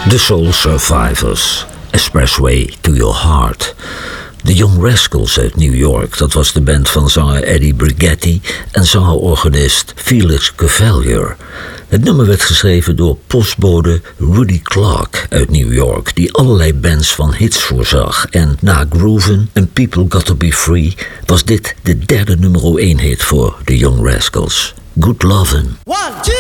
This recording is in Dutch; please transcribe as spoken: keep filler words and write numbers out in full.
The Soul Survivors, Expressway to Your Heart. De Young Rascals uit New York, dat was de band van zanger Eddie Brigatti en zangerorganist Felix Cavalier. Het nummer werd geschreven door postbode Rudy Clark uit New York, die allerlei bands van hits voorzag. En na Groovin' en People Got To Be Free was dit de derde nummer één hit voor de Young Rascals. Good Lovin'.